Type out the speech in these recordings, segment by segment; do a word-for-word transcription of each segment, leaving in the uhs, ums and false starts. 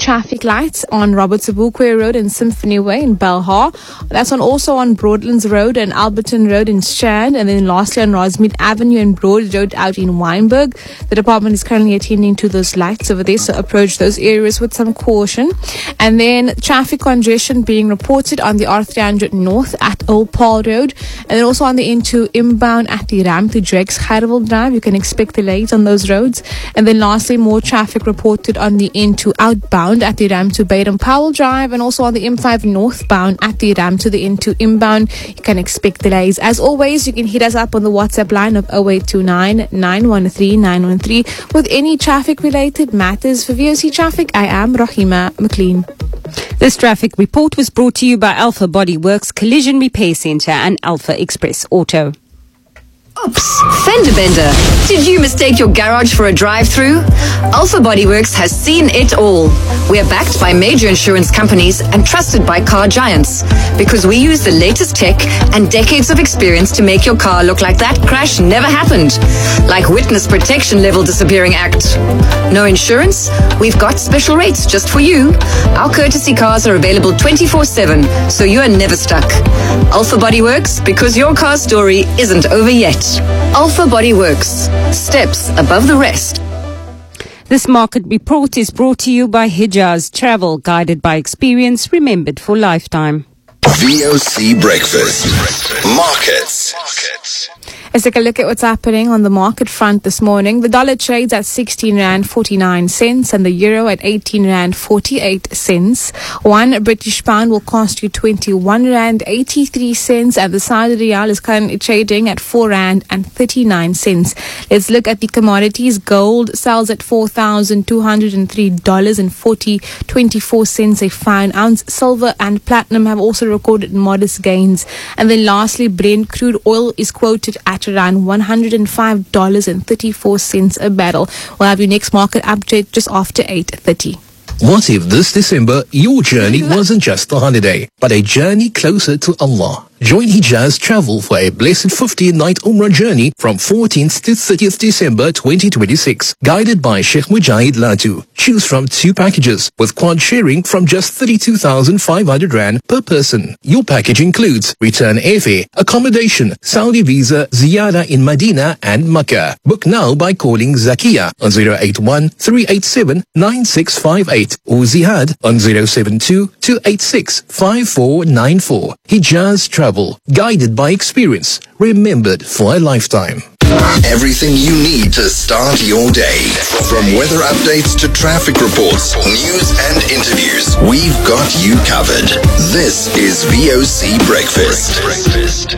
traffic lights on Robert Sobukwe Road and Symphony Way in Belhar. That's on also on Broadlands Road and Alberton Road in Strand. And then lastly on Rosemead Avenue and Broad Road out in Wynberg. The department is currently attending to those lights over there, so approach those areas with some caution. And then traffic congestion being reported on the R three hundred North at Old Paul Road. And then also on the N two inbound at the ramp to Drake's Harrowell Drive. You can expect delays on those roads. And then lastly, more traffic reported on the N two outbound at the ramp to Baden Powell Drive, and also on the M five northbound at the ramp to the N two inbound. You can expect delays. As always, you can hit us up on the WhatsApp line of oh eight two nine, nine one three, nine one three with any traffic related matters. For V O C Traffic, I am Rahima McLean. This traffic report was brought to you by Alpha Body Works Collision Repair Centre and Alpha Express Auto. Oops, fender bender. Did you mistake your garage for a drive-through? Alpha Body Works has seen it all. We are backed by major insurance companies and trusted by car giants because we use the latest tech and decades of experience to make your car look like that crash never happened. Like Witness Protection Level Disappearing Act. No insurance? We've got special rates just for you. Our courtesy cars are available twenty-four seven, so you are never stuck. Alpha Body Works, because your car story isn't over yet. Alpha Body Works. Steps above the rest. This market report is brought to you by Hijaz Travel, guided by experience, remembered for lifetime. V O C Breakfast. Markets. Let's take a look at what's happening on the market front this morning. The dollar trades at sixteen rand forty-nine cents and the euro at eighteen rand forty-eight cents. One British pound will cost you twenty-one rand eighty-three cents, and the Saudi Riyal is currently trading at four rand and thirty-nine cents. Let's look at the commodities. Gold sells at four thousand two hundred three dollars and forty, twenty-four cents a fine ounce. Silver and platinum have also recorded modest gains. And then lastly, Brent crude oil is quoted at around one hundred five dollars and thirty-four cents a barrel. We'll have your next market update just after eight thirty. What if this December your journey wasn't just a holiday, but a journey closer to Allah? Join Hijaz Travel for a blessed fifteen-night Umrah journey from fourteenth to thirtieth December twenty twenty-six, guided by Sheikh Mujahid Latu. Choose from two packages with quad sharing from just thirty-two thousand five hundred rand per person. Your package includes return airfare, accommodation, Saudi visa, ziyarah in Medina and Makkah. Book now by calling Zakia on zero eight one, three eight seven, nine six five eight or Zihad on zero seven two, two eight six, five four nine four. Hijaz Travel. Guided by experience, remembered for a lifetime. Everything you need to start your day. From weather updates to traffic reports, news and interviews, we've got you covered. This is V O C Breakfast.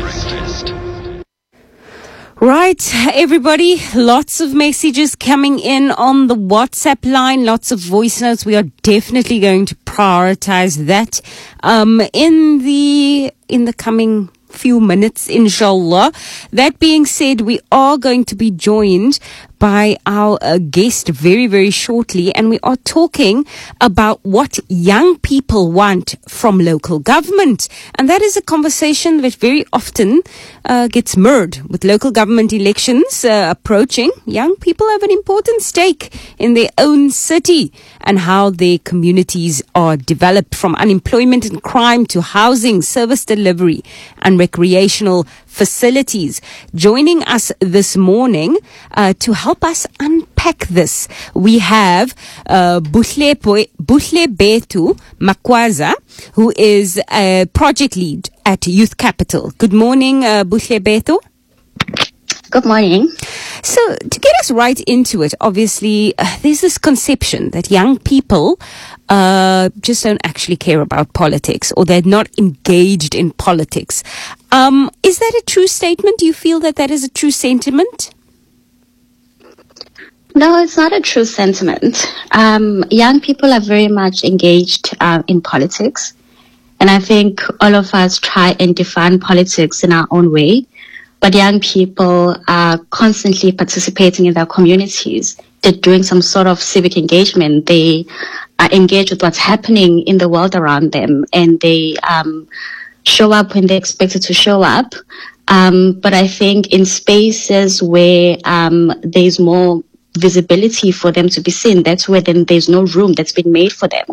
Right, everybody, lots of messages coming in on the WhatsApp line, lots of voice notes. We are definitely going to prioritize that um, in the in the coming few minutes, inshallah. That being said, we are going to be joined by our uh, guest very, very shortly, and we are talking about what young people want from local government. And that is a conversation that very often uh, gets mirrored with local government elections uh, approaching. Young people have an important stake in their own city and how their communities are developed, from unemployment and crime to housing, service delivery and recreational facilities. Joining us this morning uh, to help us unpack this, we have uh, Buhle Betu Makwaza, who is a project lead at Youth Capital. Good morning, uh, Buhle Betu. Good morning. So, to get us right into it, obviously, uh, there's this conception that young people uh, just don't actually care about politics, or they're not engaged in politics. Um, is that a true statement? Do you feel that that is a true sentiment? No, it's not a true sentiment. Um, young people are very much engaged uh, in politics. And I think all of us try and define politics in our own way. But young people are constantly participating in their communities. They're doing some sort of civic engagement. They are engaged with what's happening in the world around them, and they um, show up when they're expected to show up. Um, but I think in spaces where um, there's more visibility for them to be seen, that's where then there's no room that's been made for them.